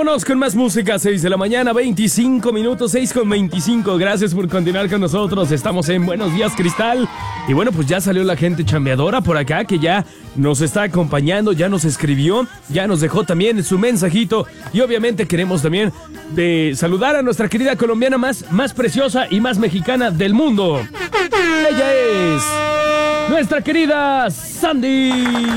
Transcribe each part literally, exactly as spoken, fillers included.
Vámonos con más música, seis de la mañana, veinticinco minutos, seis con veinticinco. Gracias por continuar con nosotros. Estamos en Buenos Días, Cristal. Y bueno, pues ya salió la gente chambeadora por acá, que ya nos está acompañando, ya nos escribió, ya nos dejó también su mensajito. Y obviamente queremos también de saludar a nuestra querida colombiana más, más preciosa y más mexicana del mundo. Ella es nuestra querida Sandy.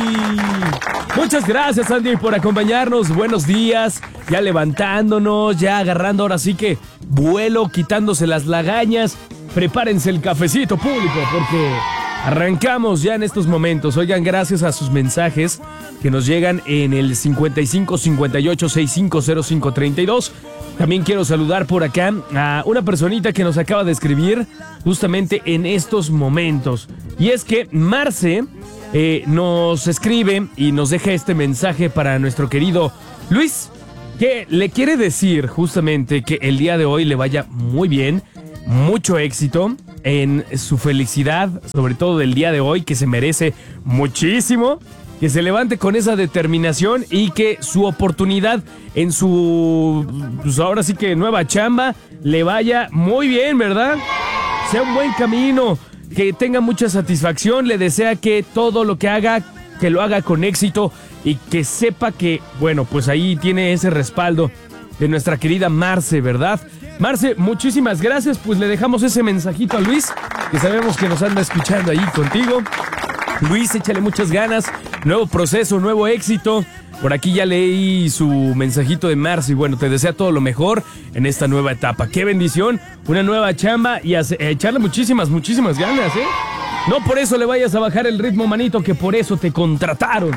Muchas gracias, Sandy, por acompañarnos. Buenos días, ya levantándonos, ya agarrando ahora sí que vuelo, quitándose las lagañas. Prepárense el cafecito público porque arrancamos ya en estos momentos. Oigan, gracias a sus mensajes que nos llegan en el cincuenta y cinco cincuenta y ocho sesenta y cinco cero cinco treinta y dos. También quiero saludar por acá a una personita que nos acaba de escribir justamente en estos momentos. Y es que Marce eh, nos escribe y nos deja este mensaje para nuestro querido Luis, que le quiere decir justamente que el día de hoy le vaya muy bien, mucho éxito en su felicidad, sobre todo del día de hoy, que se merece muchísimo. Que se levante con esa determinación y que su oportunidad en su, pues ahora sí que nueva chamba, le vaya muy bien, ¿verdad? Sea un buen camino, que tenga mucha satisfacción, le desea que todo lo que haga, que lo haga con éxito y que sepa que, bueno, pues ahí tiene ese respaldo de nuestra querida Marce, ¿verdad? Marce, muchísimas gracias, pues le dejamos ese mensajito a Luis, que sabemos que nos anda escuchando ahí contigo. Luis, échale muchas ganas, nuevo proceso, nuevo éxito. Por aquí ya leí su mensajito de Marce y bueno, te desea todo lo mejor en esta nueva etapa. ¡Qué bendición! Una nueva chamba y a echarle muchísimas, muchísimas ganas, ¿eh? No por eso le vayas a bajar el ritmo, manito, que por eso te contrataron.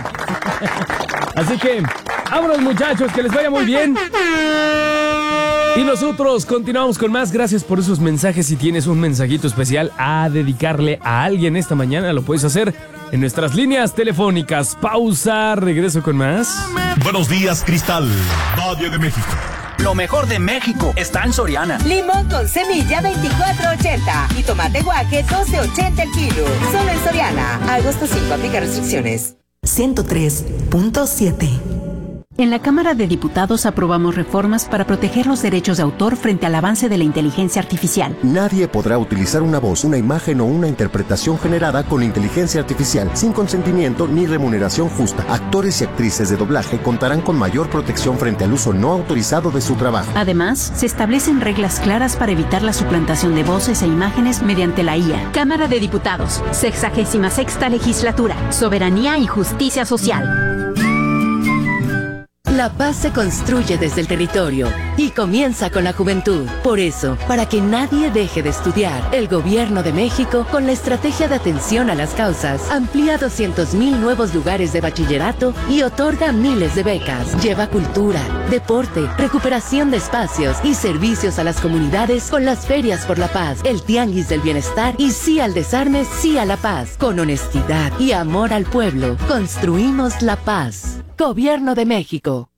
Así que, vámonos, muchachos, que les vaya muy bien. Y nosotros continuamos con más. Gracias por esos mensajes. Si tienes un mensajito especial a dedicarle a alguien esta mañana, lo puedes hacer en nuestras líneas telefónicas. Pausa, regreso con más. Buenos días, Cristal, Valle de México. Lo mejor de México está en Soriana. Limón con semilla veinticuatro ochenta y tomate guaje doce ochenta el kilo. Solo en Soriana. Agosto cinco, aplica restricciones. ciento tres punto siete. En la Cámara de Diputados aprobamos reformas para proteger los derechos de autor frente al avance de la inteligencia artificial. Nadie podrá utilizar una voz, una imagen o una interpretación generada con inteligencia artificial sin consentimiento ni remuneración justa. Actores y actrices de doblaje contarán con mayor protección frente al uso no autorizado de su trabajo. Además, se establecen reglas claras para evitar la suplantación de voces e imágenes mediante la I A. Cámara de Diputados, sexagésima sexta legislatura, soberanía y justicia social. La paz se construye desde el territorio y comienza con la juventud. Por eso, para que nadie deje de estudiar, el Gobierno de México, con la estrategia de atención a las causas, amplía doscientos mil nuevos lugares de bachillerato y otorga miles de becas. Lleva cultura, deporte, recuperación de espacios y servicios a las comunidades con las ferias por la paz, el tianguis del bienestar y sí al desarme, sí a la paz. Con honestidad y amor al pueblo, construimos la paz. Gobierno de México.